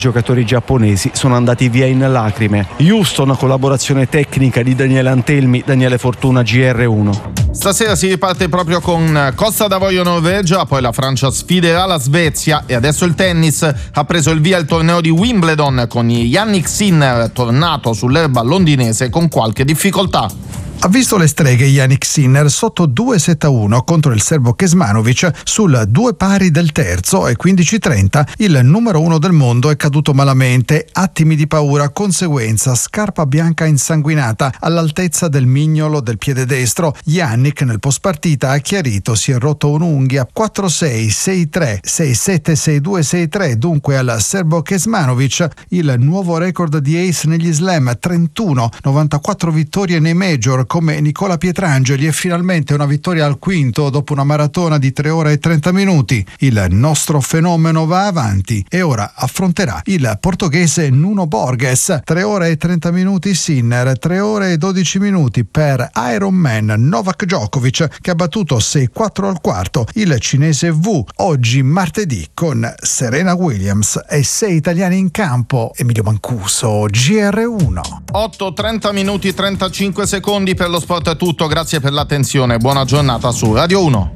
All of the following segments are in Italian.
giocatori giapponesi sono andati via in lacrime. Houston, collaborazione tecnica di Daniele Antelmi, Daniele Fortuna, GR1. Stasera si riparte proprio con Costa d'Avorio Norvegia, poi la Francia sfiderà la Svezia e adesso il tennis. Ha preso il via il torneo di Wimbledon con Jannik Sinner tornato sull'erba londinese con qualche difficoltà. Ha visto le streghe Jannik Sinner sotto 2-7-1 contro il serbo Kecmanovic sul 2 pari del terzo e 15-30 il numero 1 del mondo è caduto malamente, attimi di paura, conseguenza scarpa bianca insanguinata all'altezza del mignolo del piede destro. Jannik nel post partita ha chiarito si è rotto un'unghia. 4-6, 6-3, 6-7, 6-2, 6-3 dunque al serbo Kecmanovic il nuovo record di ace negli slam, 31, 94 vittorie nei major come Nicola Pietrangeli e finalmente una vittoria al quinto dopo una maratona di 3 ore e 30 minuti. Il nostro fenomeno va avanti e ora affronterà il portoghese Nuno Borges. 3 ore e 30 minuti Sinner, 3 ore e 12 minuti per Ironman Novak Djokovic che ha battuto 6-4 al quarto il cinese Wu. Oggi martedì con Serena Williams e 6 italiani in campo. Emilio Mancuso, GR1. 8:30 minuti 35 secondi. Per lo sport è tutto, grazie per l'attenzione, buona giornata su Radio 1.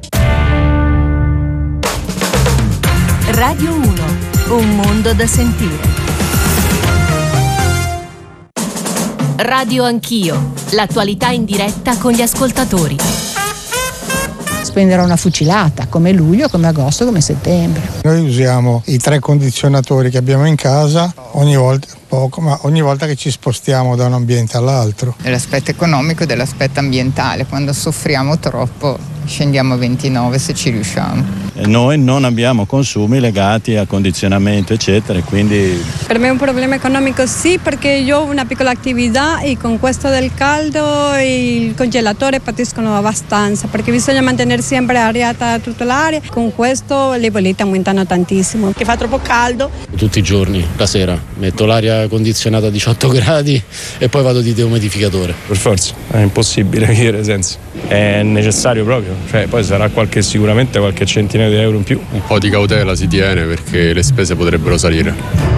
Radio 1, un mondo da sentire. Radio Anch'io, l'attualità in diretta con gli ascoltatori. Spenderò una fucilata, come luglio, come agosto, come settembre. Noi usiamo i 3 condizionatori che abbiamo in casa, ogni volta poco, ma ogni volta che ci spostiamo da un ambiente all'altro. Dell'aspetto economico e dell'aspetto ambientale, quando soffriamo troppo scendiamo a 29 se ci riusciamo. Noi non abbiamo consumi legati a condizionamento eccetera, quindi... Per me è un problema economico sì, perché io ho una piccola attività e con questo del caldo il congelatore patiscono abbastanza, perché bisogna mantenere sempre areata tutta l'aria, con questo le bollette aumentano tantissimo. Che fa troppo caldo. Tutti i giorni, la sera, metto l'aria condizionata a 18 gradi e poi vado di deumidificatore. Per forza, è impossibile vivere senza. È necessario proprio, cioè poi sarà sicuramente qualche centinaio di euro in più. Un po' di cautela si tiene perché le spese potrebbero salire.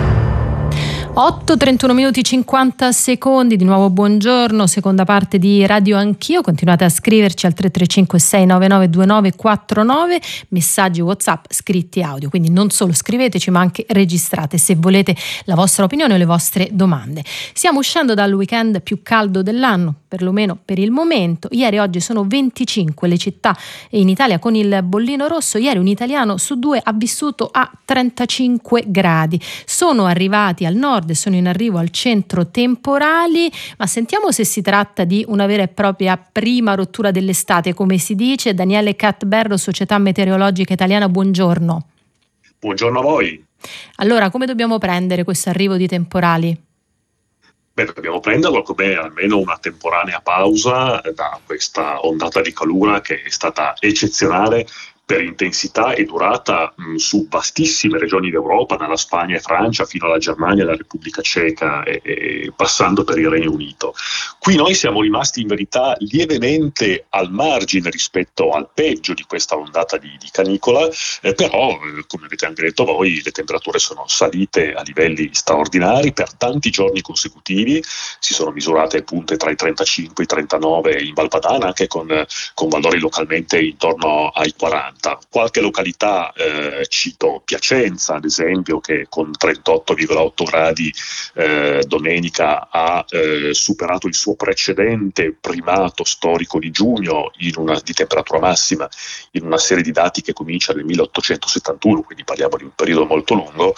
8:31 minuti 50 secondi, di nuovo buongiorno, seconda parte di Radio Anch'io, continuate a scriverci al 335 699 2949, messaggi WhatsApp, scritti audio, quindi non solo scriveteci ma anche registrate se volete la vostra opinione o le vostre domande. Stiamo uscendo dal weekend più caldo dell'anno, perlomeno per il momento. Ieri e oggi sono 25 le città in Italia con il bollino rosso, ieri un italiano su 2 ha vissuto a 35 gradi, sono arrivati al nord, sono in arrivo al centro temporali, ma sentiamo se si tratta di una vera e propria prima rottura dell'estate, come si dice. Daniele Catberro, Società Meteorologica Italiana, buongiorno. Buongiorno a voi. Allora, come dobbiamo prendere questo arrivo di temporali? Dobbiamo prenderlo come almeno una temporanea pausa da questa ondata di calura che è stata eccezionale per intensità e durata su vastissime regioni d'Europa, dalla Spagna e Francia fino alla Germania e alla Repubblica Ceca e passando per il Regno Unito. Qui noi siamo rimasti in verità lievemente al margine rispetto al peggio di questa ondata di canicola, però come avete anche detto voi le temperature sono salite a livelli straordinari per tanti giorni consecutivi, si sono misurate punte tra i 35 e i 39 in Val Padana, anche con valori localmente intorno ai 40. Qualche località, cito Piacenza ad esempio, che con 38,8 gradi domenica ha superato il suo precedente primato storico di giugno di temperatura massima in una serie di dati che comincia nel 1871, quindi parliamo di un periodo molto lungo,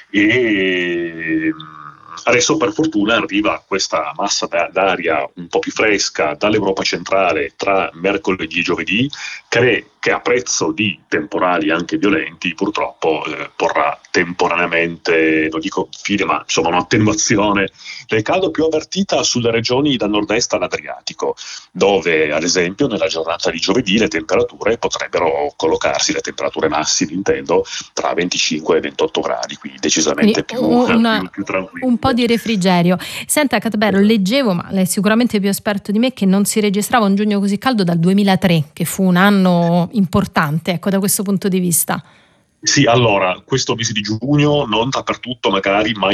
e adesso per fortuna arriva questa massa d'aria un po' più fresca dall'Europa centrale tra mercoledì e giovedì, che a prezzo di temporali anche violenti purtroppo porrà temporaneamente, non dico fine, ma insomma un'attenuazione del caldo più avvertita sulle regioni da nord-est all'Adriatico, dove ad esempio nella giornata di giovedì le temperature potrebbero collocarsi, le temperature massime intendo, tra 25 e 28 gradi, quindi decisamente più tranquillo. Un po' di refrigerio. Senta Catberro, leggevo, ma lei è sicuramente più esperto di me, che non si registrava un giugno così caldo dal 2003, che fu un anno importante, ecco, da questo punto di vista. Sì, allora, questo mese di giugno, non dappertutto magari, ma